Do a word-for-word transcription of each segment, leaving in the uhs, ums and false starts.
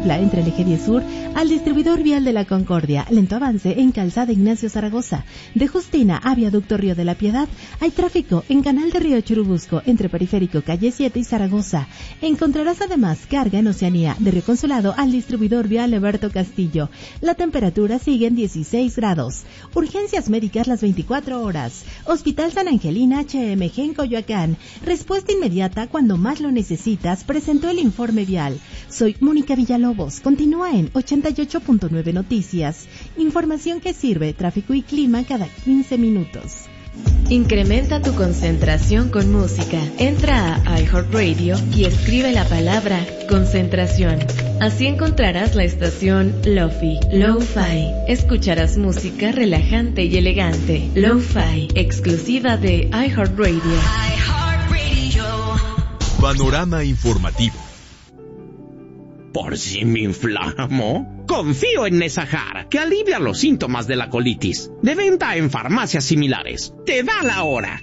Tlalnepantla, entre el Eje diez Sur, al distribuidor vial de la Concordia, lento avance en Calzada Ignacio Zaragoza. De Justina a Viaducto Río de la Piedad, hay tráfico en Canal de Río Churubusco, entre Periférico Calle siete y Zaragoza. Encontrarás además carga en Oceanía, de Río Consulado al distribuidor vial Alberto Castillo. La temperatura sigue en dieciséis grados. Urgencias médicas las veinticuatro horas. Hospital San Angelina H M G en Coyoacán. Respuesta inmediata cuando más lo necesitas, presentó el informe vial. Soy Mónica Villalobos. Continúa en ochenta y ocho punto nueve Noticias. Información que sirve, tráfico y clima cada quince minutos. Incrementa tu concentración con música. Entra a iHeartRadio y escribe la palabra concentración. Así encontrarás la estación Lo-Fi, Lo-Fi. Escucharás música relajante y elegante. Lo-Fi, exclusiva de iHeartRadio. iHeartRadio. Panorama informativo. ¿Por si me inflamo? Confío en Nesajar, que alivia los síntomas de la colitis. De venta en farmacias similares. Te da la hora.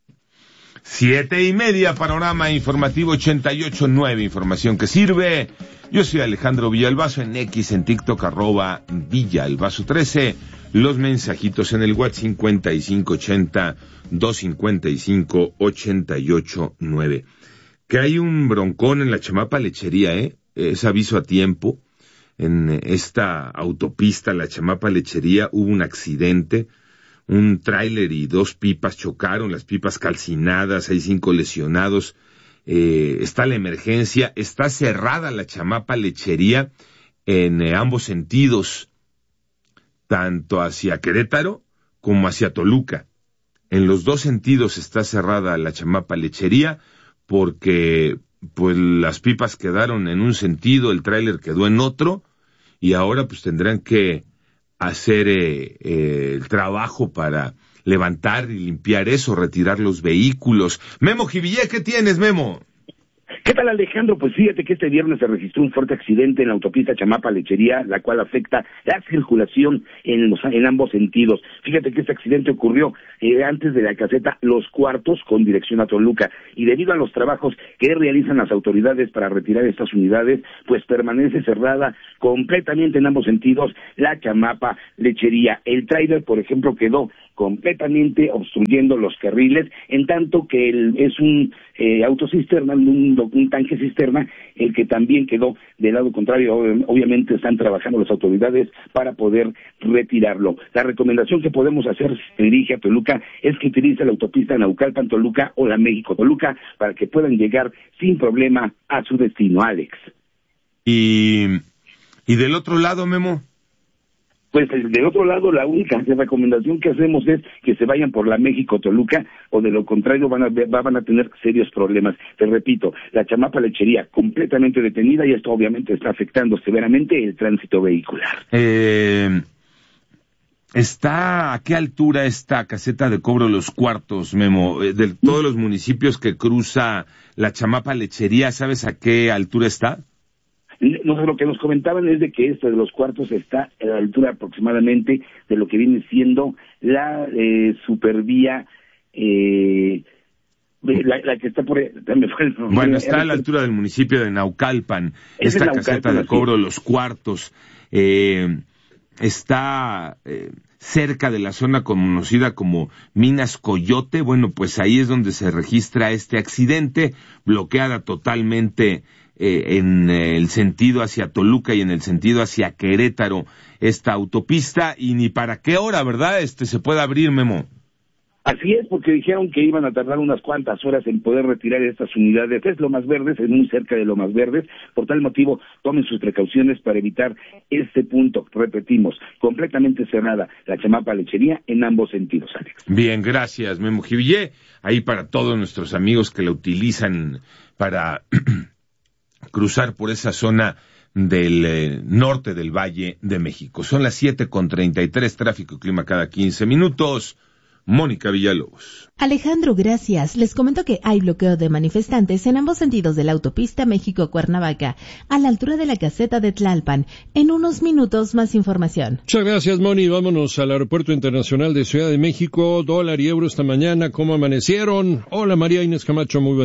Siete y media, Panorama informativo ochenta y ocho punto nueve, información que sirve. Yo soy Alejandro Villalbazo, en X, en TikTok, arroba Villalbazo trece. Los mensajitos en el WhatsApp cincuenta y cinco ochenta, doscientos cincuenta y cinco, ochenta y ocho nueve. Que hay un broncón en la Chamapa Lechería, ¿eh? Es aviso a tiempo. En esta autopista, la Chamapa Lechería, hubo un accidente. Un tráiler y dos pipas chocaron, las pipas calcinadas, hay cinco lesionados. Eh, está la emergencia, está cerrada la Chamapa Lechería en eh, ambos sentidos, tanto hacia Querétaro como hacia Toluca. En los dos sentidos está cerrada la Chamapa Lechería porque pues las pipas quedaron en un sentido, el tráiler quedó en otro, y ahora pues tendrán que hacer eh, eh, el trabajo para levantar y limpiar eso, retirar los vehículos. Memo Jivillé, ¿qué tienes, Memo? ¿Qué tal, Alejandro? Pues fíjate que este viernes se registró un fuerte accidente en la autopista Chamapa-Lechería, la cual afecta la circulación en los en ambos sentidos. Fíjate que este accidente ocurrió eh, antes de la caseta Los Cuartos con dirección a Toluca, y debido a los trabajos que realizan las autoridades para retirar estas unidades, pues permanece cerrada completamente en ambos sentidos la Chamapa-Lechería. El tráiler, por ejemplo, quedó completamente obstruyendo los carriles, en tanto que el, es un eh, autocisterna, un, un tanque cisterna, el que también quedó del lado contrario. Obviamente están trabajando las autoridades para poder retirarlo. La recomendación que podemos hacer si se dirige a Toluca es que utilice la autopista Naucalpan-Toluca o la México-Toluca para que puedan llegar sin problema a su destino, Alex. Y, y del otro lado, Memo. Pues del otro lado, la única recomendación que hacemos es que se vayan por la México-Toluca, o de lo contrario van a, van a tener serios problemas. Te repito, la Chamapa Lechería completamente detenida, y esto obviamente está afectando severamente el tránsito vehicular. Eh, ¿Está a qué altura esta caseta de cobro Los Cuartos, Memo? De todos los municipios que cruza la Chamapa Lechería, ¿sabes a qué altura está? No sé, lo que nos comentaban es de que esta de Los Cuartos está a la altura aproximadamente de lo que viene siendo la eh, supervía, eh, la, la que está por... Me fue el, bueno, está a la altura del municipio de Naucalpan, esta caseta de cobro Los Cuartos. Eh, está eh, cerca de la zona conocida como Minas Coyote. Bueno, pues ahí es donde se registra este accidente, bloqueada totalmente Eh, en el sentido hacia Toluca y en el sentido hacia Querétaro esta autopista, y ni para qué hora, ¿verdad? Este se puede abrir, Memo. Así es, porque dijeron que iban a tardar unas cuantas horas en poder retirar estas unidades. Es Lomas Verdes, es muy cerca de Lomas Verdes. Por tal motivo, tomen sus precauciones para evitar este punto. Repetimos, completamente cerrada la Chamapa Lechería en ambos sentidos, Alex. Bien, gracias, Memo Jivillé. Ahí para todos nuestros amigos que la utilizan para cruzar por esa zona del eh, norte del Valle de México. Son las siete con treinta y tres, tráfico y clima cada quince minutos. Mónica Villalobos. Alejandro, gracias. Les comento que hay bloqueo de manifestantes en ambos sentidos de la autopista México-Cuernavaca, a la altura de la caseta de Tlalpan. En unos minutos, más información. Muchas gracias, Moni. Vámonos al Aeropuerto Internacional de Ciudad de México. Dólar y euro esta mañana, ¿cómo amanecieron? Hola, María Inés Camacho, muy buen día.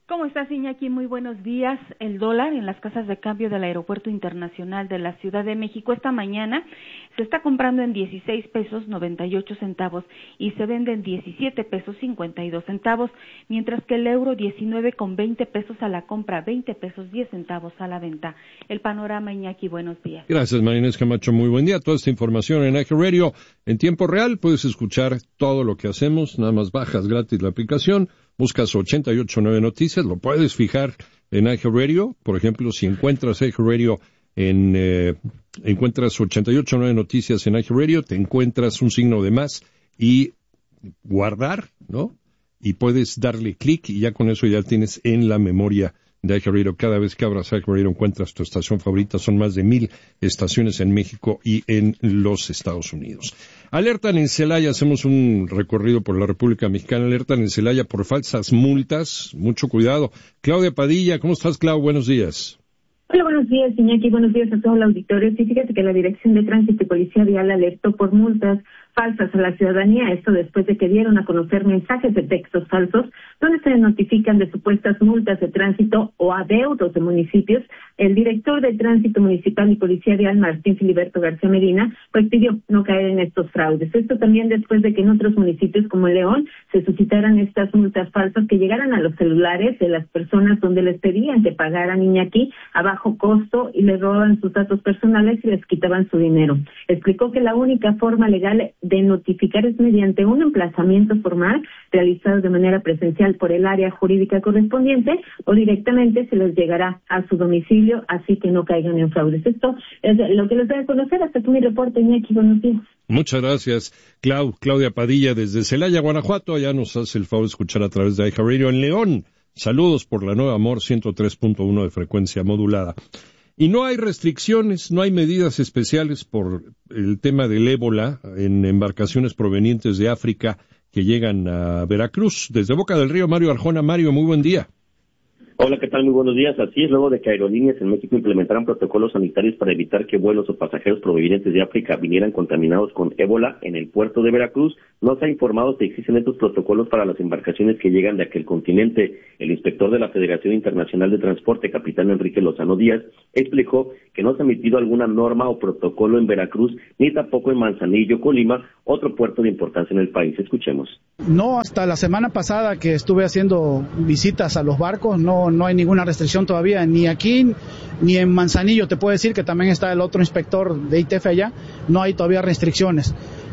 ¿Cómo estás, Iñaki? Muy buenos días. El dólar en las casas de cambio del Aeropuerto Internacional de la Ciudad de México esta mañana se está comprando en dieciséis pesos noventa y ocho centavos y se vende en diecisiete pesos cincuenta y dos centavos, mientras que el euro diecinueve con veinte pesos a la compra, veinte pesos diez centavos a la venta. El panorama, Iñaki, buenos días. Gracias, María Inés Camacho, muy buen día. Toda esta información en iHeartRadio en tiempo real. Puedes escuchar todo lo que hacemos, nada más bajas gratis la aplicación. Buscas ochenta y ocho punto nueve Noticias, lo puedes fijar en iHeartRadio. Por ejemplo, si encuentras iHeartRadio en, eh, encuentras ochenta y ocho punto nueve Noticias en iHeartRadio, te encuentras un signo de más y guardar, ¿no? Y puedes darle clic y ya con eso ya tienes en la memoria de iHeartRadio. Cada vez que abras iHeartRadio encuentras tu estación favorita. Son más de mil estaciones en México y en los Estados Unidos. Alertan en Celaya, hacemos un recorrido por la República Mexicana. Alertan en Celaya por falsas multas. Mucho cuidado. Claudia Padilla, ¿cómo estás, Clau? Buenos días. Hola, buenos días, Iñaki. Buenos días a todo el auditorio. Sí, fíjate que la Dirección de Tránsito y Policía Vial alertó por multas falsas a la ciudadanía, esto después de que dieron a conocer mensajes de textos falsos donde se notifican de supuestas multas de tránsito o adeudos de municipios. El director de Tránsito Municipal y Policía Vial, Martín Filiberto García Medina, pues pidió no caer en estos fraudes. Esto también después de que en otros municipios como León se suscitaran estas multas falsas que llegaran a los celulares de las personas donde les pedían que pagaran, Iñaki, a bajo costo y les robaban sus datos personales y les quitaban su dinero. Explicó que la única forma legal de notificar es mediante un emplazamiento formal realizado de manera presencial por el área jurídica correspondiente o directamente se les llegará a su domicilio, así que no caigan en fraudes. Esto es lo que les voy a conocer. Hasta aquí mi reporte, Iñaki. Buenos días. Muchas gracias, Clau. Claudia Padilla desde Celaya, Guanajuato. Allá nos hace el favor de escuchar a través de iHeartRadio en León. Saludos por la nueva Amor ciento tres punto uno de frecuencia modulada. Y no hay restricciones, no hay medidas especiales por el tema del ébola en embarcaciones provenientes de África que llegan a Veracruz. Desde Boca del Río, Mario Arjona. Mario, muy buen día. Hola, ¿qué tal? Muy buenos días. Así es, luego de que aerolíneas en México implementaran protocolos sanitarios para evitar que vuelos o pasajeros provenientes de África vinieran contaminados con ébola en el puerto de Veracruz, no se ha informado si existen estos protocolos para las embarcaciones que llegan de aquel continente. El inspector de la Federación Internacional de Transporte, capitán Enrique Lozano Díaz, explicó que no se ha emitido alguna norma o protocolo en Veracruz, ni tampoco en Manzanillo, Colima, otro puerto de importancia en el país. Escuchemos. No, hasta la semana pasada que estuve haciendo visitas a los barcos, no no hay ninguna restricción todavía, ni aquí, ni en Manzanillo. Te puedo decir que también está el otro inspector de I T F allá, no hay todavía restricciones.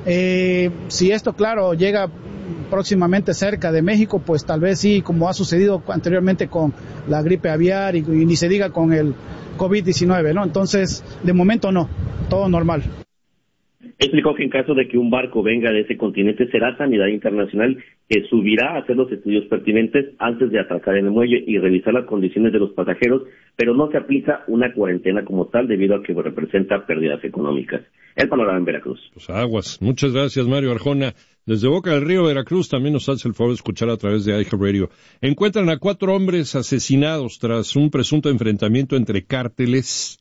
Eh, si esto, claro, llega próximamente cerca de México, pues tal vez sí, como ha sucedido anteriormente con la gripe aviar y, y ni se diga con el COVID diecinueve, ¿no? Entonces, de momento no, todo normal. Explicó que en caso de que un barco venga de ese continente será Sanidad Internacional que subirá a hacer los estudios pertinentes antes de atracar en el muelle y revisar las condiciones de los pasajeros, pero no se aplica una cuarentena como tal debido a que representa pérdidas económicas. El panorama en Veracruz. Pues aguas. Muchas gracias, Mario Arjona. Desde Boca del Río, Veracruz, también nos hace el favor de escuchar a través de iHeartRadio. Encuentran a cuatro hombres asesinados tras un presunto enfrentamiento entre cárteles.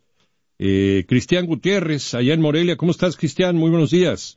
Eh, Cristian Gutiérrez, allá en Morelia. ¿Cómo estás, Cristian? Muy buenos días.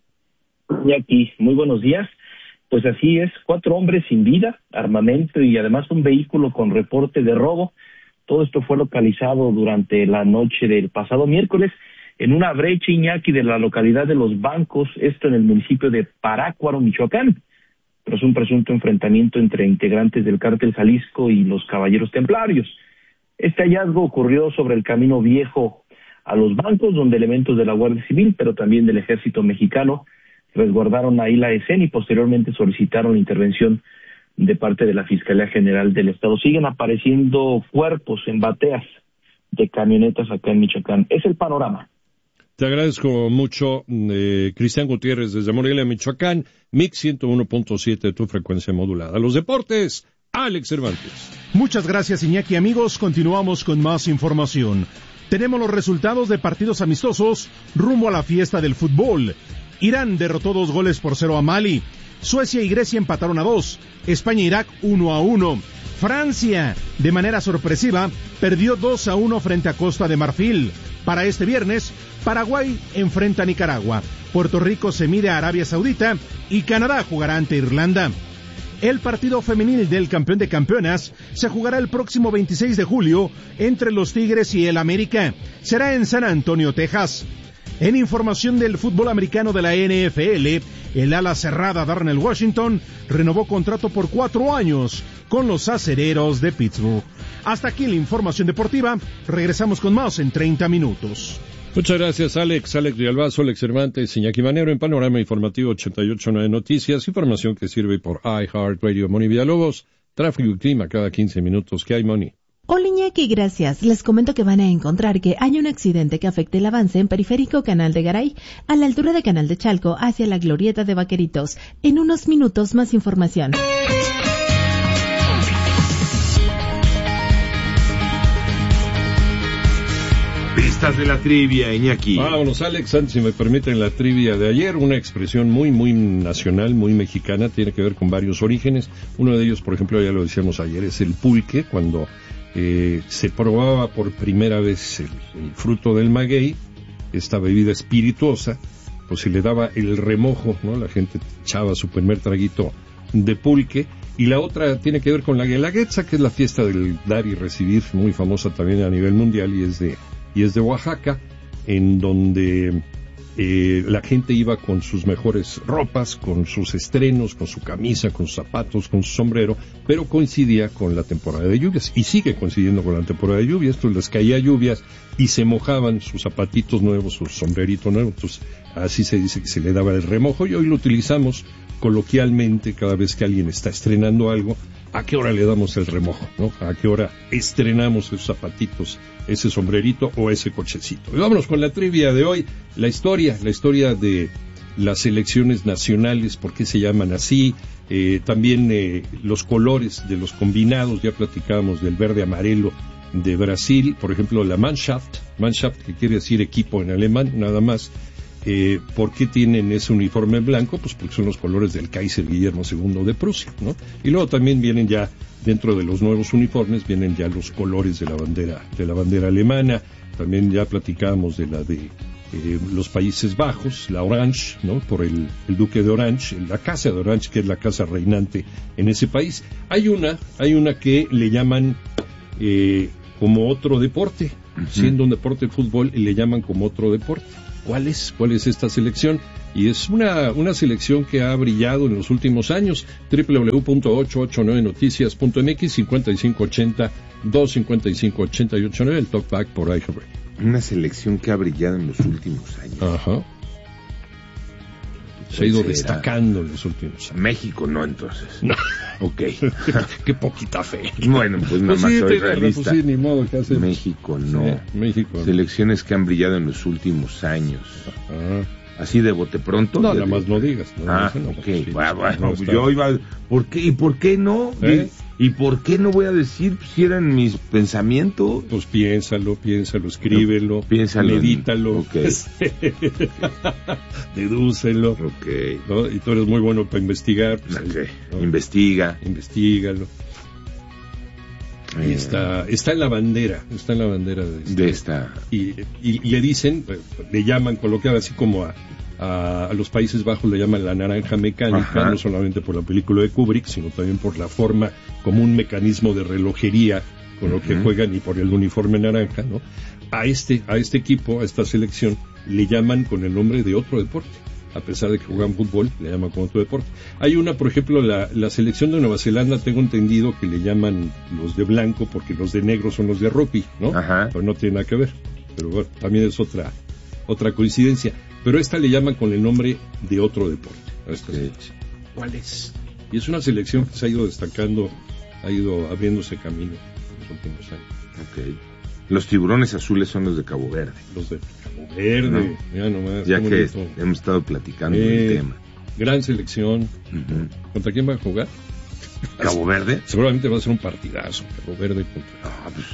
Y aquí, muy buenos días. Pues así es, cuatro hombres sin vida, armamento y además un vehículo con reporte de robo. Todo esto fue localizado durante la noche del pasado miércoles en una brecha, Iñaki, de la localidad de Los Bancos, esto en el municipio de Parácuaro, Michoacán. Tras un presunto enfrentamiento entre integrantes del cártel Jalisco y los Caballeros Templarios. Este hallazgo ocurrió sobre el Camino Viejo a Los Bancos, donde elementos de la Guardia Civil, pero también del Ejército Mexicano, resguardaron ahí la escena y posteriormente solicitaron la intervención de parte de la Fiscalía General del Estado. Siguen apareciendo cuerpos en bateas de camionetas acá en Michoacán. Es el panorama. Te agradezco mucho, eh, Cristian Gutiérrez, desde Morelia, Michoacán, Mix ciento uno punto siete, tu frecuencia modulada. Los deportes, Alex Cervantes. Muchas gracias, Iñaki. Amigos, continuamos con más información. Tenemos los resultados de partidos amistosos rumbo a la fiesta del fútbol. Irán derrotó dos goles por cero a Mali. Suecia y Grecia empataron a dos. España e Irak uno a uno. Francia, de manera sorpresiva, perdió dos a uno frente a Costa de Marfil. Para este viernes, Paraguay enfrenta a Nicaragua. Puerto Rico se mide a Arabia Saudita y Canadá jugará ante Irlanda. El partido femenil del campeón de campeonas se jugará el próximo veintiséis de julio entre los Tigres y el América. Será en San Antonio, Texas. En información del fútbol americano de la N F L, el ala cerrada Darnell Washington renovó contrato por cuatro años con los Acereros de Pittsburgh. Hasta aquí la información deportiva. Regresamos con más en treinta minutos. Muchas gracias, Alex. Alex Villalbazo, Alex Cervantes, Iñaki Manero en Panorama Informativo ochenta y ocho punto nueve Noticias. Información que sirve por iHeartRadio. Moni Villalobos, tráfico y clima cada quince minutos. ¿Qué hay, Moni? Hola Iñaki, gracias. Les comento que van a encontrar que hay un accidente que afecta el avance en Periférico Canal de Garay, a la altura de Canal de Chalco, hacia la Glorieta de Vaqueritos. En unos minutos más información. Pistas de la trivia, Iñaki. Vámonos, Alex. Antes, si me permiten, la trivia de ayer, una expresión muy, muy nacional, muy mexicana, tiene que ver con varios orígenes. Uno de ellos, por ejemplo, ya lo decíamos ayer, es el pulque, cuando eh, se probaba por primera vez el, el fruto del maguey, esta bebida espirituosa, pues se le daba el remojo, ¿no? La gente echaba su primer traguito de pulque. Y la otra tiene que ver con la guelaguetza, que es la fiesta del dar y recibir, muy famosa también a nivel mundial, y es de y es de Oaxaca, en donde eh, la gente iba con sus mejores ropas, con sus estrenos, con su camisa, con sus zapatos, con su sombrero, pero coincidía con la temporada de lluvias, y sigue coincidiendo con la temporada de lluvias. Entonces les caía lluvias y se mojaban sus zapatitos nuevos, su sombrerito nuevo. Entonces así se dice que se le daba el remojo, y hoy lo utilizamos coloquialmente cada vez que alguien está estrenando algo. ¿A qué hora le damos el remojo, no? ¿A qué hora estrenamos esos zapatitos, ese sombrerito o ese cochecito? Y vámonos con la trivia de hoy, la historia, la historia de las selecciones nacionales, por qué se llaman así, eh, también eh, los colores de los combinados. Ya platicábamos del verde amarelo de Brasil, por ejemplo la Mannschaft, Mannschaft que quiere decir equipo en alemán, nada más. Eh, ¿Por qué tienen ese uniforme blanco? Pues porque son los colores del Kaiser Guillermo segundo de Prusia, ¿no? Y luego también vienen ya, dentro de los nuevos uniformes, vienen ya los colores de la bandera, de la bandera alemana. También ya platicábamos de la de eh, los Países Bajos, la Orange, ¿no? Por el, el Duque de Orange, la Casa de Orange, que es la casa reinante en ese país. Hay una, hay una que le llaman eh, como otro deporte, uh-huh. Siendo un deporte el fútbol, y le llaman como otro deporte. ¿Cuál es? ¿Cuál es esta selección? Y es una, una selección que ha brillado en los últimos años. doble u doble u doble u punto ochocientos ochenta y nueve noticias punto m x, cincuenta y cinco ochenta, doscientos cincuenta y cinco ochenta y ochenta y nueve, el talkback por iHeartRadio. Una selección que ha brillado en los últimos años. Ajá. Se ha ido destacando en los últimos años. México no, entonces. No. Ok. Qué poquita fe. Bueno, pues nada pues más sí, soy realista. Pues sí, ni modo, ¿qué hacemos? México no. Sí, México no. Selecciones que han brillado en los últimos años. Ajá. Así de bote pronto. No, nada más no digas. No, ah, no, ok. sí, bueno, bueno, no, yo iba... ¿Por qué? ¿Y por qué no? ¿Eh? ¿Y por qué no voy a decir si eran mis pensamientos? Pues piénsalo, piénsalo, escríbelo, no, piénsalo, medítalo, okay. Dedúcelo, okay. ¿no? Y tú eres muy bueno para investigar. Pues, okay. ¿no? Investiga. Investígalo. Eh, está, está en la bandera, está en la bandera de, este, de esta. Y, y, y le dicen, le llaman, coloquial así como a, a, a los Países Bajos le llaman la naranja mecánica, ajá. No solamente por la película de Kubrick, sino también por la forma como un mecanismo de relojería con lo uh-huh. que juegan, y por el uniforme naranja, ¿no? A este, a este equipo, a esta selección, le llaman con el nombre de otro deporte. A pesar de que juegan fútbol, le llaman como otro deporte. Hay una, por ejemplo, la, la selección de Nueva Zelanda, tengo entendido que le llaman los de blanco porque los de negro son los de rugby, ¿no? Ajá. Pero no tiene nada que ver. Pero bueno, también es otra otra coincidencia. Pero esta le llaman con el nombre de otro deporte a esta okay. selección. ¿Cuál es? Y es una selección que se ha ido destacando, ha ido abriéndose camino en los últimos años. Okay. Los tiburones azules son los de Cabo Verde. Los de Cabo Verde, ¿no? ya nomás. Ya que bonito. Hemos estado platicando eh, del tema. Gran selección. Uh-huh. ¿Contra quién va a jugar? ¿Cabo Verde? Seguramente va a ser un partidazo. Cabo Verde contra... Ah, pues...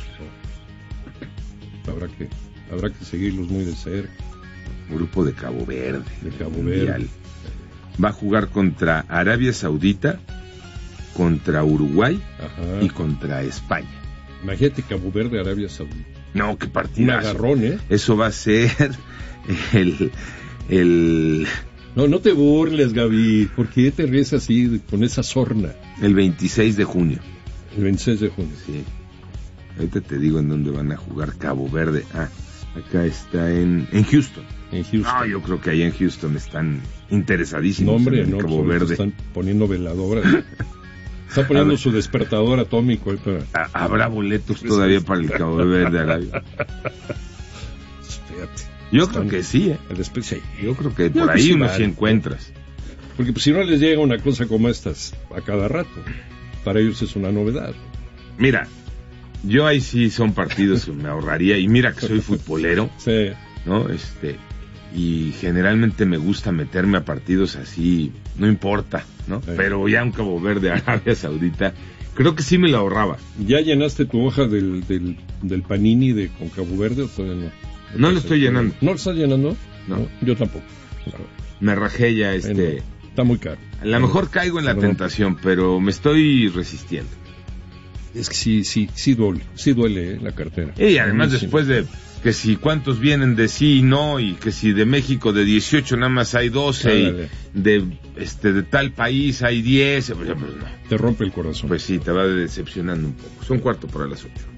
Habrá que, habrá que seguirlos muy de cerca. Grupo de Cabo Verde. De Cabo mundial. Verde. Va a jugar contra Arabia Saudita, contra Uruguay, ajá, y contra España. Imagínate Cabo Verde, Arabia Saudita. No, qué partidazo. Un agarrón, ¿eh? Eso va a ser el... el... No, no te burles, Gaby. ¿Por qué te ríes así, con esa sorna? El veintiséis de junio. El veintiséis de junio. Sí. Ahorita te digo en dónde van a jugar Cabo Verde. Ah, acá está en, en Houston. En Houston. No, yo creo que ahí en Houston están interesadísimos. No, hombre, en no, Cabo pues, Verde. Están poniendo veladoras. Está poniendo su despertador atómico. Ahí para... Habrá boletos todavía para el Cabo Verde, Arabia. Fíjate. Yo creo que sí, ¿eh? El especie. Yo creo que por ahí uno sí encuentras. Porque pues, si no les llega una cosa como estas a cada rato, para ellos es una novedad. Mira, yo ahí sí son partidos que me ahorraría, y mira que soy futbolero, sí. ¿no? Este, y generalmente me gusta meterme a partidos así, no importa, ¿no? Sí. Pero ya un Cabo Verde, Arabia Saudita, creo que sí me la ahorraba. ¿Ya llenaste tu hoja del, del, del Panini de con Cabo Verde o todavía no? No lo estoy llenando. ¿No lo estás llenando? No. no yo tampoco. Me rajé ya este... Bueno, está muy caro. A lo mejor caigo en la pero tentación, pero me estoy resistiendo. Es que sí, sí, sí duele, sí duele, ¿eh? La cartera. Y además sí, después sí. de que si cuántos vienen de sí y no, y que si de México de dieciocho nada más hay doce, y de este de tal país hay diez, pues, pues no. Te rompe el corazón. Pues sí, te va decepcionando un poco. Son cuarto para las ocho.